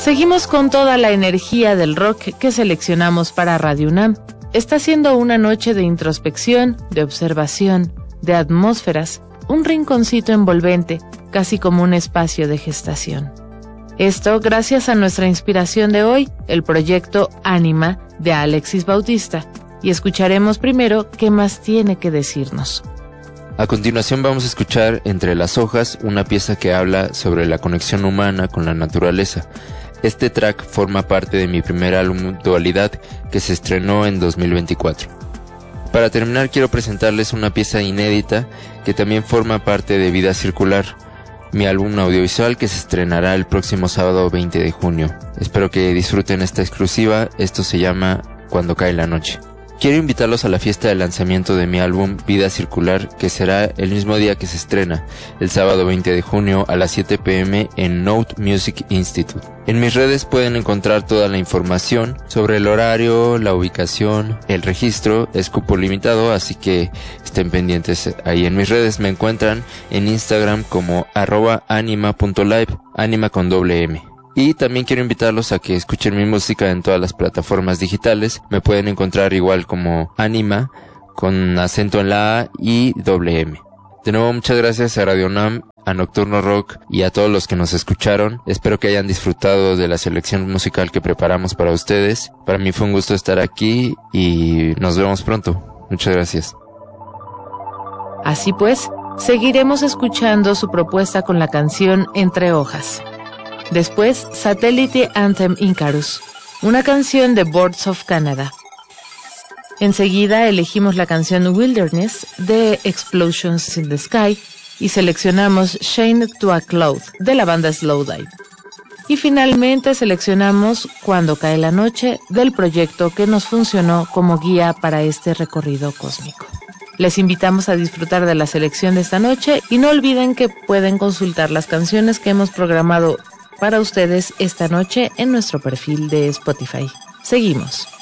Seguimos con toda la energía del rock que seleccionamos para Radio UNAM. Está siendo una noche de introspección, de observación, de atmósferas, un rinconcito envolvente, casi como un espacio de gestación. Esto gracias a nuestra inspiración de hoy, el proyecto Ánima de Alexis Bautista, y escucharemos primero qué más tiene que decirnos. A continuación vamos a escuchar Entre las hojas, una pieza que habla sobre la conexión humana con la naturaleza. Este track forma parte de mi primer álbum Dualidad, que se estrenó en 2024. Para terminar quiero presentarles una pieza inédita que también forma parte de Vida Circular, mi álbum audiovisual que se estrenará el próximo sábado 20 de junio. Espero que disfruten esta exclusiva, esto se llama Cuando cae la noche. Quiero invitarlos a la fiesta de lanzamiento de mi álbum Vida Circular, que será el mismo día que se estrena, el sábado 20 de junio a las 7 p.m. en Note Music Institute. En mis redes pueden encontrar toda la información sobre el horario, la ubicación, el registro. Es cupo limitado, así que estén pendientes. Ahí en mis redes me encuentran en Instagram como @anima.live, anima con doble M. Y también quiero invitarlos a que escuchen mi música en todas las plataformas digitales. Me pueden encontrar igual como Anima, con acento en la A y doble M. De nuevo, muchas gracias a Radio UNAM, a Nocturno Rock y a todos los que nos escucharon. Espero que hayan disfrutado de la selección musical que preparamos para ustedes. Para mí fue un gusto estar aquí y nos vemos pronto. Muchas gracias. Así pues, seguiremos escuchando su propuesta con la canción Entre hojas. Después, Satellite Anthem Icarus, una canción de Boards of Canada. Enseguida elegimos la canción Wilderness de Explosions in the Sky y seleccionamos Chained to a Cloud de la banda Slowdive. Y finalmente seleccionamos Cuando cae la noche del proyecto que nos funcionó como guía para este recorrido cósmico. Les invitamos a disfrutar de la selección de esta noche y no olviden que pueden consultar las canciones que hemos programado para ustedes esta noche en nuestro perfil de Spotify. Seguimos.